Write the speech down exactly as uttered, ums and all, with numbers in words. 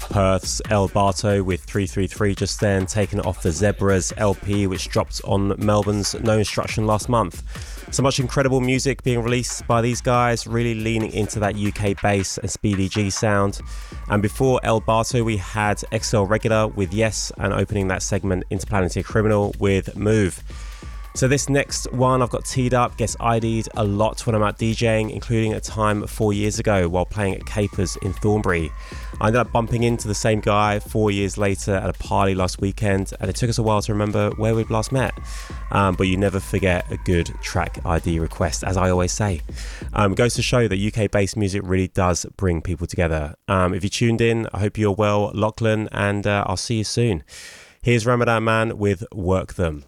Perth's El Barto with three three three just then, taken off the Zebras L P, which dropped on Melbourne's No Instruction last month. So much incredible music being released by these guys, really leaning into that U K bass and Speedy G sound. And before El Barto, we had X L Regular with Yes, and opening that segment, Interplanetary Criminal with Move. So this next one I've got teed up, gets I D'd a lot when I'm out DJing, including a time four years ago while playing at Capers in Thornbury. I ended up bumping into the same guy four years later at a party last weekend, and it took us a while to remember where we'd last met. Um, but you never forget a good track I D request, as I always say. Um, it goes to show that U K-based music really does bring people together. Um, if you tuned in, I hope you're well, Lachlan, and uh, I'll see you soon. Here's Ramadan Man with Work Them.